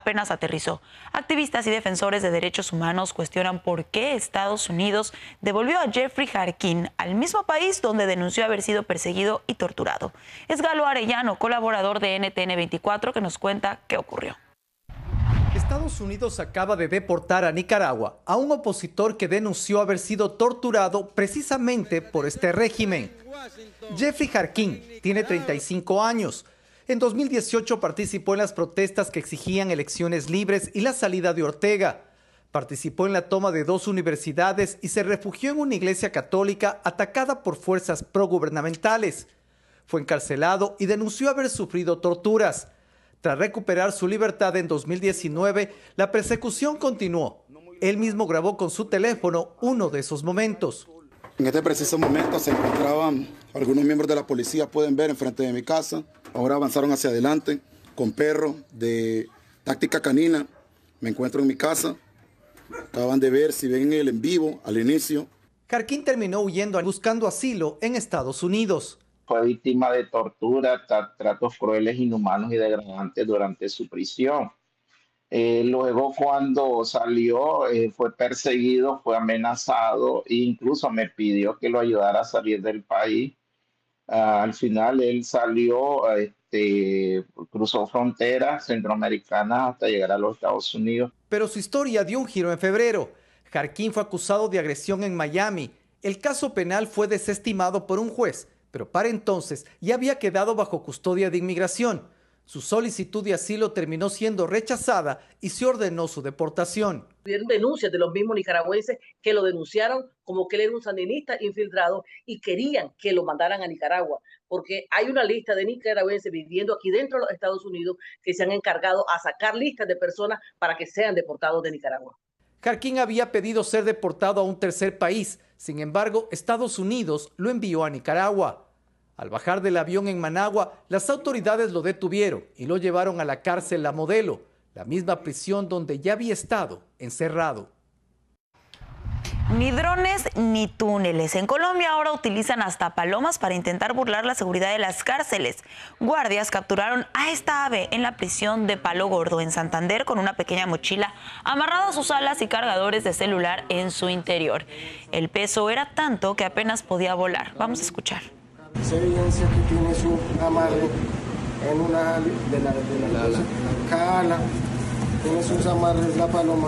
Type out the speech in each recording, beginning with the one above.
apenas aterrizó. Activistas y defensores de derechos humanos cuestionan por qué Estados Unidos devolvió a Jeffrey Harkin al mismo país donde denunció haber sido perseguido y torturado. Es Galo Arellano, colaborador de NTN 24, que nos cuenta qué ocurrió. Estados Unidos acaba de deportar a Nicaragua a un opositor que denunció haber sido torturado precisamente por este régimen. Jeffrey Harkin tiene 35 años. En 2018 participó en las protestas que exigían elecciones libres y la salida de Ortega. Participó en la toma de 2 universidades y se refugió en una iglesia católica atacada por fuerzas progubernamentales. Fue encarcelado y denunció haber sufrido torturas. Tras recuperar su libertad en 2019, la persecución continuó. Él mismo grabó con su teléfono uno de esos momentos. En este preciso momento se encontraban algunos miembros de la policía, pueden ver, enfrente de mi casa. Ahora avanzaron hacia adelante con perros de táctica canina. Me encuentro en mi casa. Acaban de ver, si ven el en vivo al inicio. Harkin terminó huyendo buscando asilo en Estados Unidos. Fue víctima de tortura, tratos crueles, inhumanos y degradantes durante su prisión. Luego, cuando salió, fue perseguido, fue amenazado e incluso me pidió que lo ayudara a salir del país. Al final, él salió, cruzó fronteras centroamericanas hasta llegar a los Estados Unidos. Pero su historia dio un giro en febrero. Harkin fue acusado de agresión en Miami. El caso penal fue desestimado por un juez, pero para entonces ya había quedado bajo custodia de inmigración. Su solicitud de asilo terminó siendo rechazada y se ordenó su deportación. Hubieron denuncias de los mismos nicaragüenses que lo denunciaron como que él era un sandinista infiltrado y querían que lo mandaran a Nicaragua, porque hay una lista de nicaragüenses viviendo aquí dentro de los Estados Unidos que se han encargado a sacar listas de personas para que sean deportados de Nicaragua. Harkin había pedido ser deportado a un tercer país. Sin embargo, Estados Unidos lo envió a Nicaragua. Al bajar del avión en Managua, las autoridades lo detuvieron y lo llevaron a la cárcel La Modelo, la misma prisión donde ya había estado encerrado. Ni drones ni túneles. En Colombia ahora utilizan hasta palomas para intentar burlar la seguridad de las cárceles. Guardias capturaron a esta ave en la prisión de Palo Gordo, en Santander, con una pequeña mochila amarrada a sus alas y cargadores de celular en su interior. El peso era tanto que apenas podía volar. Vamos a escuchar. Se evidencia que tiene su amarre en una de la ala, tiene sus amarres la paloma,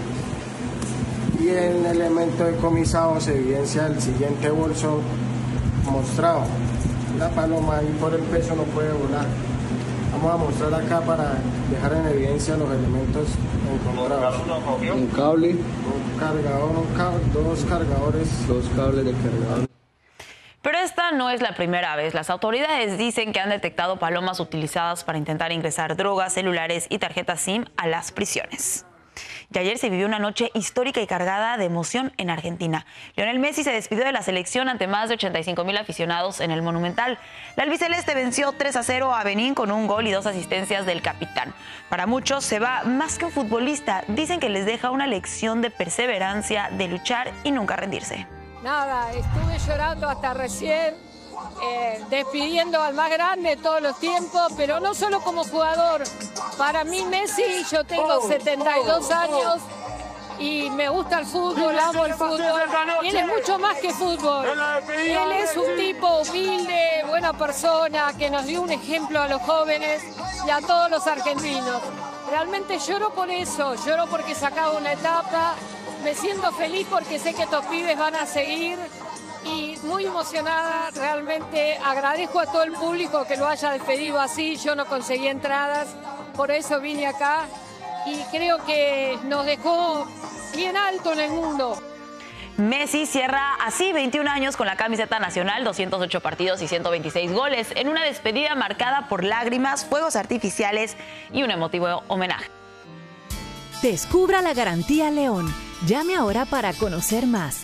y en el elemento decomisado se evidencia el siguiente bolso mostrado. La paloma ahí por el peso no puede volar. Vamos a mostrar acá para dejar en evidencia los elementos encontrados. Un cable, un cargador, dos cargadores, dos cables de cargador. Pero esta no es la primera vez. Las autoridades dicen que han detectado palomas utilizadas para intentar ingresar drogas, celulares y tarjetas SIM a las prisiones. Y ayer se vivió una noche histórica y cargada de emoción en Argentina. Lionel Messi se despidió de la selección ante más de 85,000 aficionados en el Monumental. La albiceleste venció 3-0 a Benín con un gol y 2 asistencias del capitán. Para muchos se va más que un futbolista. Dicen que les deja una lección de perseverancia, de luchar y nunca rendirse. Nada, estuve llorando hasta recién, despidiendo al más grande de todos los tiempos, pero no solo como jugador. Para mí Messi, yo tengo 72 años y me gusta el fútbol, amo el fútbol. Y él es mucho más que fútbol. Él es un tipo humilde, buena persona, que nos dio un ejemplo a los jóvenes y a todos los argentinos. Realmente lloro por eso, lloro porque se acaba una etapa. Me siento feliz porque sé que estos pibes van a seguir y muy emocionada. Realmente agradezco a todo el público que lo haya despedido así. Yo no conseguí entradas, por eso vine acá y creo que nos dejó bien alto en el mundo. Messi cierra así 21 años con la camiseta nacional, 208 partidos y 126 goles, en una despedida marcada por lágrimas, fuegos artificiales y un emotivo homenaje. Descubra la Garantía León. Llame ahora para conocer más.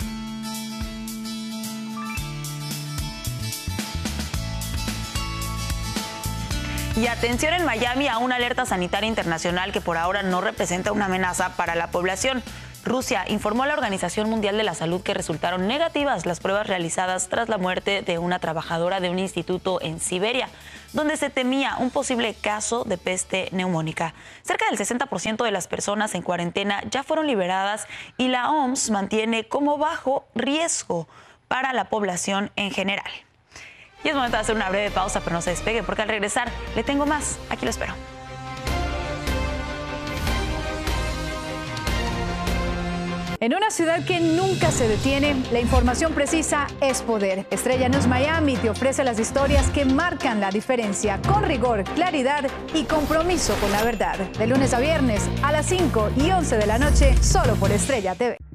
Y atención en Miami a una alerta sanitaria internacional que por ahora no representa una amenaza para la población. Rusia informó a la Organización Mundial de la Salud que resultaron negativas las pruebas realizadas tras la muerte de una trabajadora de un instituto en Siberia, donde se temía un posible caso de peste neumónica. Cerca del 60% de las personas en cuarentena ya fueron liberadas y la OMS mantiene como bajo riesgo para la población en general. Y es momento de hacer una breve pausa, pero no se despegue porque al regresar le tengo más. Aquí lo espero. En una ciudad que nunca se detiene, la información precisa es poder. Estrella News Miami te ofrece las historias que marcan la diferencia, con rigor, claridad y compromiso con la verdad. De lunes a viernes a las 5 y 11 de la noche, solo por Estrella TV.